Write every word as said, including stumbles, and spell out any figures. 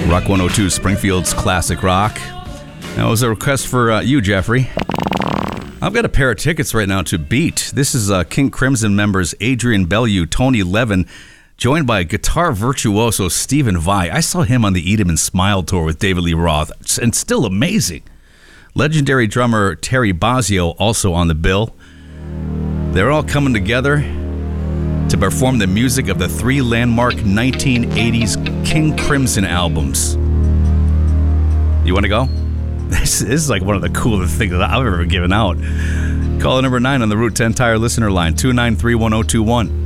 Rock one oh two, Springfield's classic rock. That was a request for uh, you, Jeffrey. I've got a pair of tickets right now to Beat. This is uh, King Crimson members Adrian Bellew, Tony Levin, joined by guitar virtuoso Stephen Vai. I saw him on the Eat 'Em and Smile tour with David Lee Roth, and still amazing. Legendary drummer Terry Bozzio also on the bill. They're all coming together to perform the music of the three landmark nineteen eighties King Crimson albums. You want to go? This is like one of the coolest things that I've ever given out. Call number nine on the Route ten Tire listener line, two nine three, one oh two one.